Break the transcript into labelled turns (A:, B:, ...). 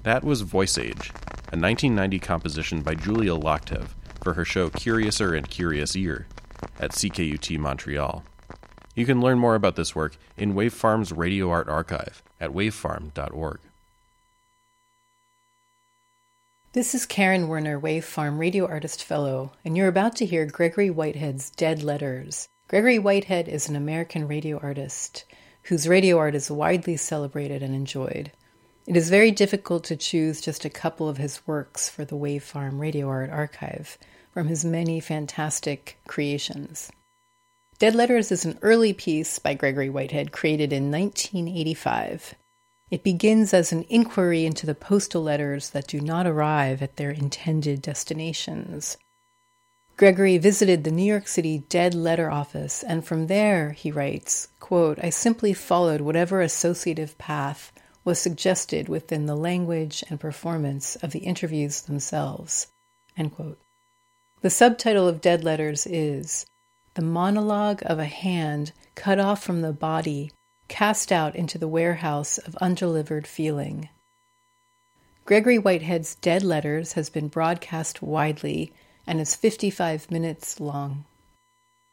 A: That was Voice Age, a 1990 composition by Julia Loktev for her show Curiouser and Curious Ear at CKUT Montreal. You can learn more about this work in Wavefarm's Radio Art Archive at wavefarm.org.
B: This is Karen Werner, Wavefarm Radio Artist Fellow, and you're about to hear Gregory Whitehead's Dead Letters. Gregory Whitehead is an American radio artist whose radio art is widely celebrated and enjoyed. It is very difficult to choose just a couple of his works for the Wavefarm Radio Art Archive from his many fantastic creations. Dead Letters is an early piece by Gregory Whitehead created in 1985. It begins as an inquiry into the postal letters that do not arrive at their intended destinations. Gregory visited the New York City Dead Letter Office, and from there, he writes, quote, "I simply followed whatever associative path was suggested within the language and performance of the interviews themselves." End quote. The subtitle of Dead Letters is "The Monologue of a Hand Cut Off from the Body, Cast Out into the Warehouse of Undelivered Feeling." Gregory Whitehead's Dead Letters has been broadcast widely and is 55 minutes long.